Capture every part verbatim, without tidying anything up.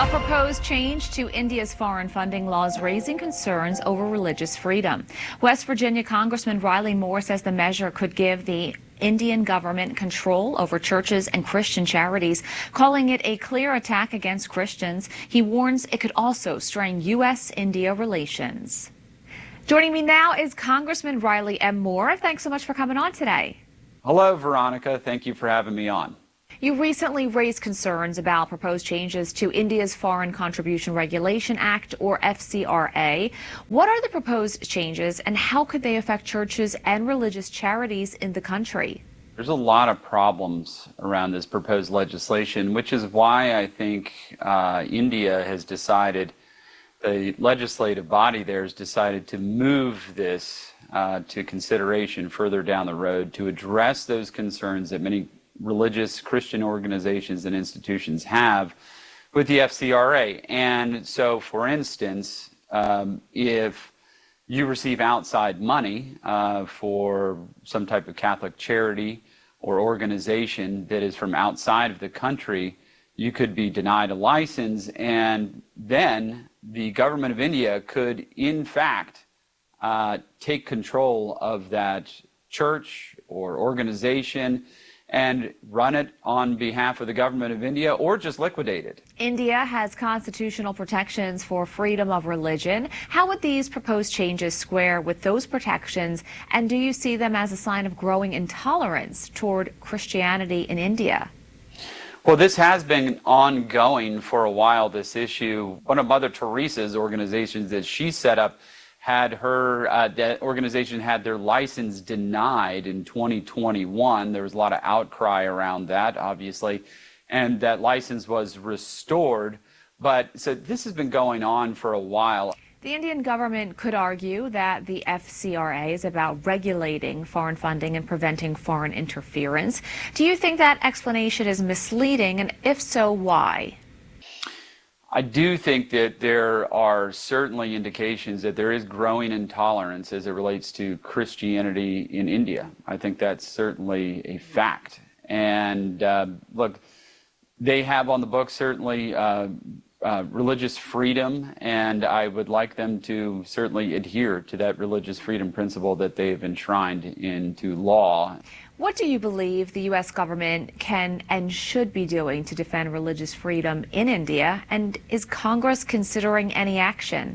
A proposed change to India's foreign funding laws raising concerns over religious freedom. West Virginia Congressman Riley Moore says the measure could give the Indian government control over churches and Christian charities, calling it a clear attack against Christians. He warns it could also strain U S India relations. Joining me now is Congressman Riley M. Moore. Thanks so much for coming on today. Hello, Veronica. Thank you for having me on. You recently raised concerns about proposed changes to India's Foreign Contribution Regulation Act, or F C R A. What are the proposed changes, and how could they affect churches and religious charities in the country? There's a lot of problems around this proposed legislation, which is why I think uh, India has decided, the legislative body there has decided to move this uh, to consideration further down the road to address those concerns that many religious Christian organizations and institutions have with the F C R A. And so, for instance, um, if you receive outside money uh, for some type of Catholic charity or organization that is from outside of the country, you could be denied a license, and then the government of India could, in fact, uh, take control of that church or organization and run it on behalf of the government of India, or just liquidate it. India has constitutional protections for freedom of religion. How would these proposed changes square with those protections, and do you see them as a sign of growing intolerance toward Christianity in India? Well, this has been ongoing for a while, this issue. One of Mother Teresa's organizations that she set up had her, uh, that organization had their license denied in twenty twenty-one. There was a lot of outcry around that, obviously, and that license was restored. But so this has been going on for a while. The Indian government could argue that the F C R A is about regulating foreign funding and preventing foreign interference. Do you think that explanation is misleading, and if so, why? I do think that there are certainly indications that there is growing intolerance as it relates to Christianity in India. I think that's certainly a fact. And uh, look, they have on the books certainly uh, uh, religious freedom, and I would like them to certainly adhere to that religious freedom principle that they've enshrined into law. What do you believe the U S government can and should be doing to defend religious freedom in India, and is Congress considering any action?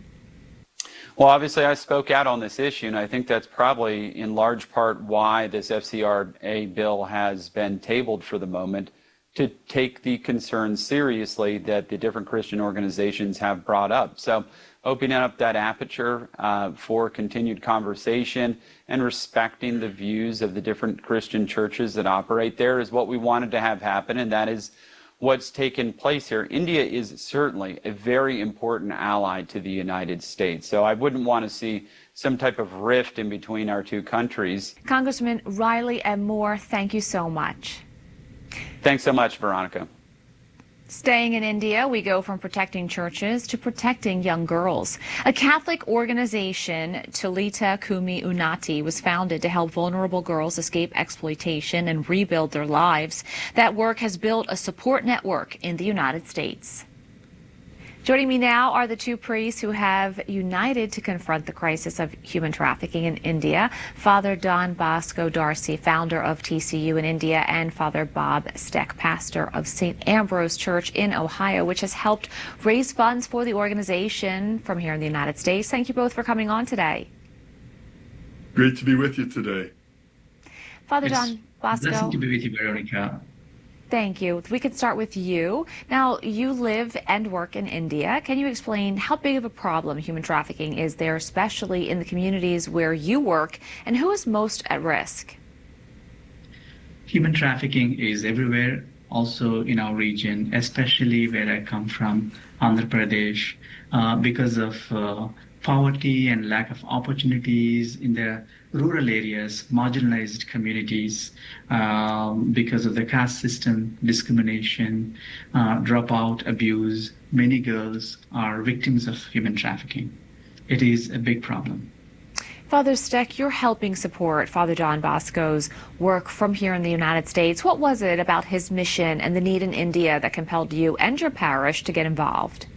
Well, obviously I spoke out on this issue, and I think that's probably in large part why this F C R A bill has been tabled for the moment, to take the concerns seriously that the different Christian organizations have brought up. So opening up that aperture uh, for continued conversation and respecting the views of the different Christian churches that operate there is what we wanted to have happen, and that is what's taken place here. India is certainly a very important ally to the United States, so I wouldn't want to see some type of rift in between our two countries. Congressman Riley M. Moore, thank you so much. Thanks so much, Veronica. Staying in India, we go from protecting churches to protecting young girls. A Catholic organization, Tulita Kumi Unnati, was founded to help vulnerable girls escape exploitation and rebuild their lives. That work has built a support network in the United States. Joining me now are the two priests who have united to confront the crisis of human trafficking in India. Father Don Bosco Darcy, founder of T C U in India, and Father Bob Steck, pastor of Saint Ambrose Church in Ohio, which has helped raise funds for the organization from here in the United States. Thank you both for coming on today. Great to be with you today. Father It's Don Bosco. Blessed to be with you, Veronica. Thank you. We can start with you. Now, you live and work in India. Can you explain how big of a problem human trafficking is there, especially in the communities where you work, and who is most at risk? Human trafficking is everywhere, also in our region, especially where I come from, Andhra Pradesh, uh, because of uh, poverty and lack of opportunities in the rural areas, marginalized communities, um, because of the caste system, discrimination, uh, dropout, abuse. Many girls are victims of human trafficking. It is a big problem. Father Steck, you're helping support Father Don Bosco's work from here in the United States. What was it about his mission and the need in India that compelled you and your parish to get involved?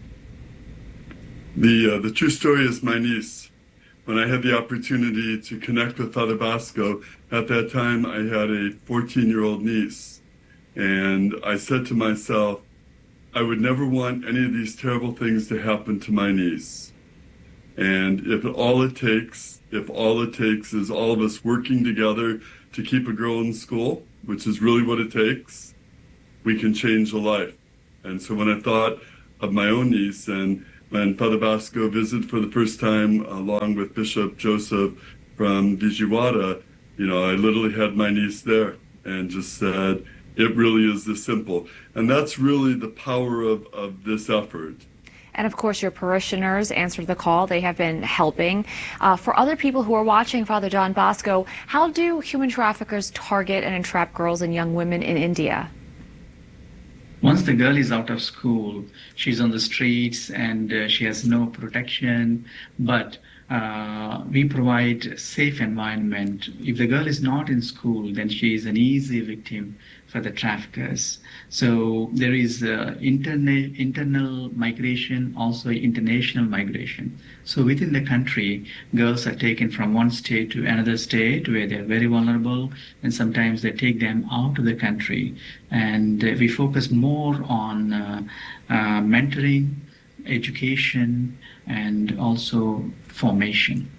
The, uh, the true story is my niece. When I had the opportunity to connect with Father Bosco, at that time I had a fourteen-year-old niece. And I said to myself, I would never want any of these terrible things to happen to my niece. And if all it takes, if all it takes is all of us working together to keep a girl in school, which is really what it takes, we can change a life. And so when I thought of my own niece, and when Father Bosco visited for the first time along with Bishop Joseph from Vijayawada, you know, I literally had my niece there and just said, it really is this simple. And that's really the power of, of this effort. And of course, your parishioners answered the call. They have been helping. Uh, for other people who are watching Father Don Bosco, how do human traffickers target and entrap girls and young women in India? Once the girl is out of school, she's on the streets and uh, she has no protection, but uh, we provide safe environment. If the girl is not in school, then she is an easy victim for the traffickers. So there is uh, interna internal migration, also international migration. So within the country, girls are taken from one state to another state where they're very vulnerable, and sometimes they take them out of the country. And uh, we focus more on uh, uh, mentoring, education, and also formation.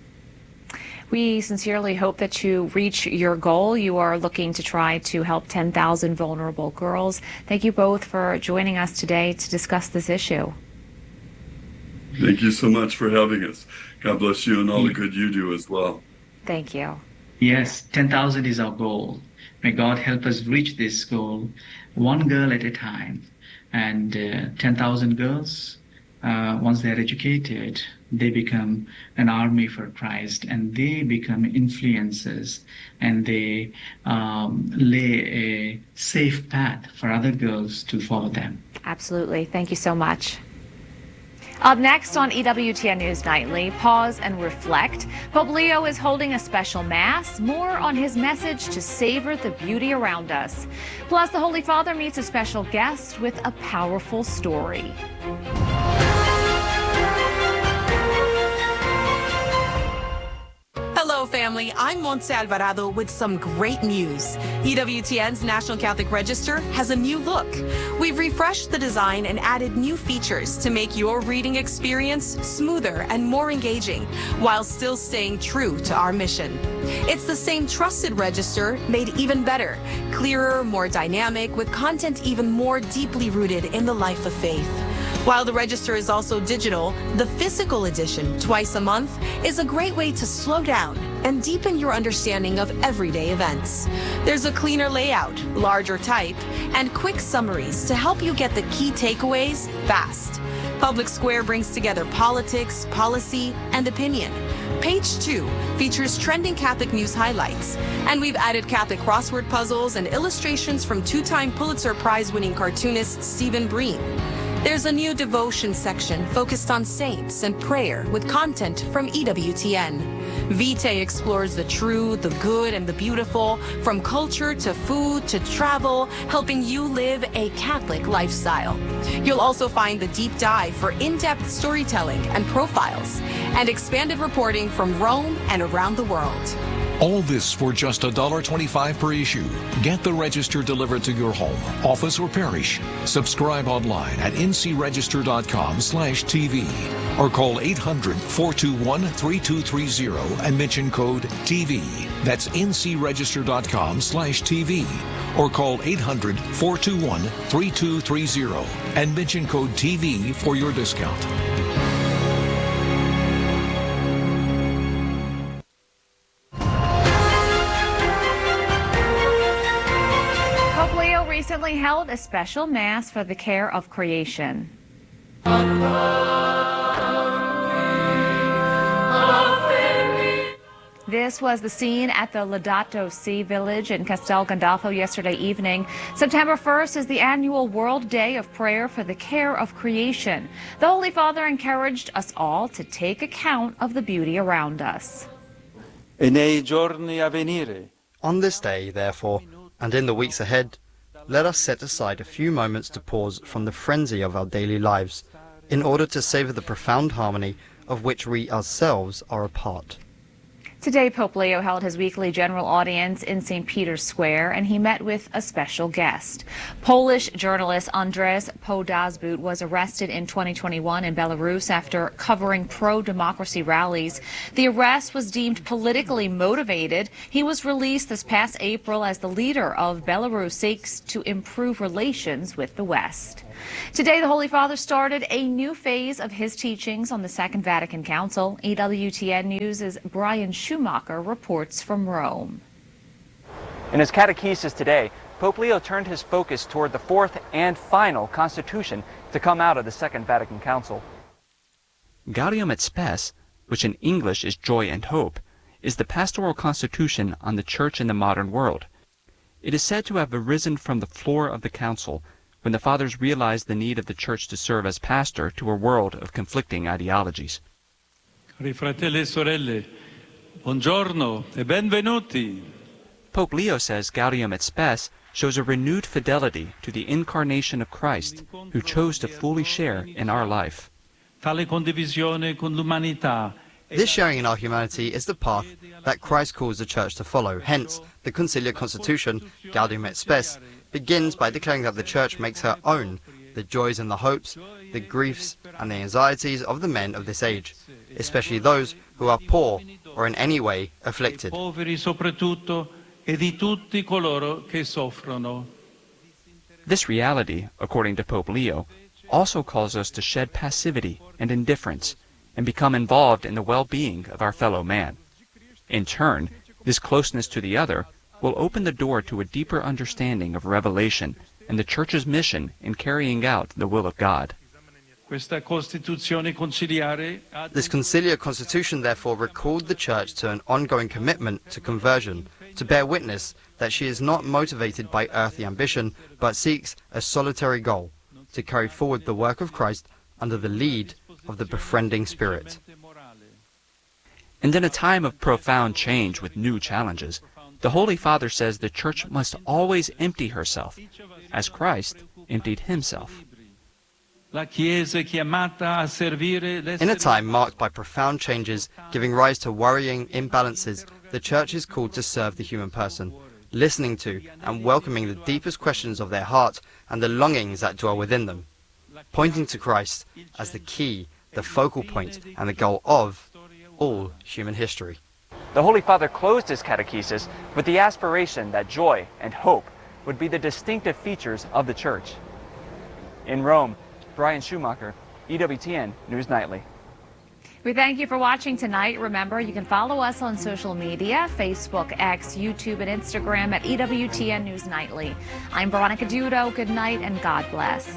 We sincerely hope that you reach your goal. You are looking to try to help ten thousand vulnerable girls. Thank you both for joining us today to discuss this issue. Thank you so much for having us. God bless you and all the good you do as well. Thank you. Yes, ten thousand is our goal. May God help us reach this goal, one girl at a time. And uh, ten thousand girls, uh, once they're educated, they become an army for Christ, and they become influencers, and they um, lay a safe path for other girls to follow them. Absolutely. Thank you so much. Up next on E W T N News Nightly, pause and reflect. Pope Leo is holding a special Mass. More on his message to savor the beauty around us. Plus, the Holy Father meets a special guest with a powerful story. Hello, family. I'm Montse Alvarado with some great news. E W T N's National Catholic Register has a new look. We've refreshed the design and added new features to make your reading experience smoother and more engaging, while still staying true to our mission. It's the same trusted register, made even better, clearer, more dynamic, with content even more deeply rooted in the life of faith. While the register is also digital, the physical edition, twice a month, is a great way to slow down and deepen your understanding of everyday events. There's a cleaner layout, larger type, and quick summaries to help you get the key takeaways fast. Public Square brings together politics, policy, and opinion. Page two features trending Catholic news highlights, and we've added Catholic crossword puzzles and illustrations from two-time Pulitzer Prize-winning cartoonist Stephen Breen. There's a new devotion section focused on saints and prayer with content from E W T N. Vitae explores the true, the good, and the beautiful, from culture to food to travel, helping you live a Catholic lifestyle. You'll also find the deep dive for in-depth storytelling and profiles, and expanded reporting from Rome and around the world. All this for just one dollar twenty-five per issue. Get the register delivered to your home, office, or parish. Subscribe online at n c register dot com slash t v or call eight hundred, four two one, three two three zero and mention code T V. That's n c register dot com slash T V or call eight hundred, four two one, three two three zero and mention code T V for your discount. Recently held a special Mass for the care of creation. This was the scene at the Laudato Si village in Castel Gandolfo yesterday evening. September first is the annual World Day of Prayer for the Care of Creation. The Holy Father encouraged us all to take account of the beauty around us. e nei giorni a venire. On this day, therefore, and in the weeks ahead, let us set aside a few moments to pause from the frenzy of our daily lives, in order to savor the profound harmony of which we ourselves are a part. Today, Pope Leo held his weekly general audience in Saint Peter's Square, and he met with a special guest. Polish journalist Andrzej Podazbut was arrested in twenty twenty-one in Belarus after covering pro-democracy rallies. The arrest was deemed politically motivated. He was released this past April as the leader of Belarus seeks to improve relations with the West. Today, the Holy Father started a new phase of his teachings on the Second Vatican Council. E W T N News' Brian Schumacher reports from Rome. In his catechesis today, Pope Leo turned his focus toward the fourth and final constitution to come out of the Second Vatican Council. Gaudium et Spes, which in English is Joy and Hope, is the pastoral constitution on the Church in the modern world. It is said to have arisen from the floor of the Council when the Fathers realized the need of the Church to serve as pastor to a world of conflicting ideologies. Cari fratelli e sorelle, buongiorno e benvenuti. Pope Leo says Gaudium et Spes shows a renewed fidelity to the incarnation of Christ, who chose to fully share in our life. Tale condivisione con l'umanità. This sharing in our humanity is the path that Christ calls the Church to follow. Hence, the Conciliar Constitution, Gaudium et Spes, begins by declaring that the Church makes her own the joys and the hopes, the griefs and the anxieties of the men of this age, especially those who are poor or in any way afflicted. This reality, according to Pope Leo, also calls us to shed passivity and indifference and become involved in the well-being of our fellow man. In turn, this closeness to the other will open the door to a deeper understanding of revelation and the Church's mission in carrying out the will of God. This conciliar constitution therefore recalled the Church to an ongoing commitment to conversion, to bear witness that she is not motivated by earthly ambition, but seeks a solitary goal, to carry forward the work of Christ under the lead of the befriending Spirit. And in a time of profound change with new challenges, the Holy Father says the Church must always empty herself, as Christ emptied himself. In a time marked by profound changes, giving rise to worrying imbalances, the Church is called to serve the human person, listening to and welcoming the deepest questions of their heart and the longings that dwell within them, pointing to Christ as the key, the focal point, and the goal of all human history. The Holy Father closed his catechesis with the aspiration that joy and hope would be the distinctive features of the Church. In Rome, Brian Schumacher, E W T N News Nightly. We thank you for watching tonight. Remember, you can follow us on social media, Facebook, X, YouTube, and Instagram at E W T N News Nightly. I'm Veronica Dudo. Good night and God bless.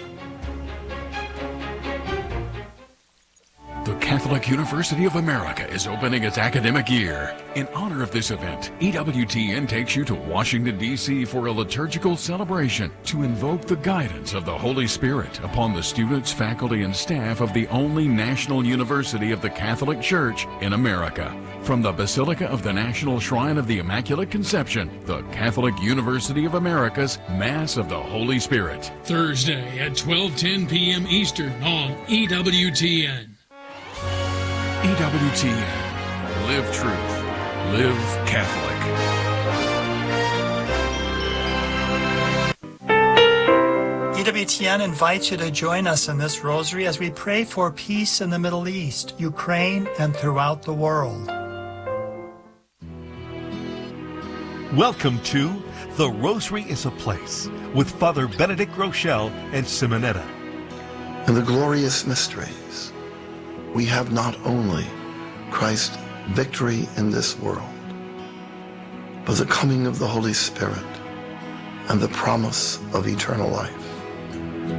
The Catholic University of America is opening its academic year. In honor of this event, E W T N takes you to Washington, D C for a liturgical celebration to invoke the guidance of the Holy Spirit upon the students, faculty, and staff of the only national university of the Catholic Church in America. From the Basilica of the National Shrine of the Immaculate Conception, the Catholic University of America's Mass of the Holy Spirit. Thursday at twelve ten p m Eastern on E W T N. E W T N. Live truth. Live Catholic. E W T N invites you to join us in this rosary as we pray for peace in the Middle East, Ukraine, and throughout the world. Welcome to The Rosary is a Place with Father Benedict Rochelle and Simonetta. In the glorious mysteries, we have not only Christ's victory in this world, but the coming of the Holy Spirit and the promise of eternal life.